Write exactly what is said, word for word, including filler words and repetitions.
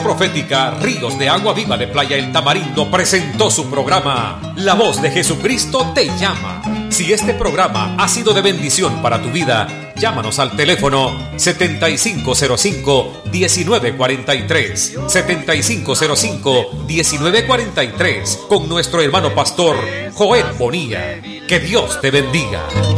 Profética Ríos de Agua Viva de Playa El Tamarindo presentó su programa La Voz de Jesucristo te llama. Si este programa ha sido de bendición para tu vida, llámanos al teléfono setenta y cinco cero cinco, diecinueve cuarenta y tres, setenta y cinco cero cinco, diecinueve cuarenta y tres, con nuestro hermano pastor Joel Bonilla. Que Dios te bendiga.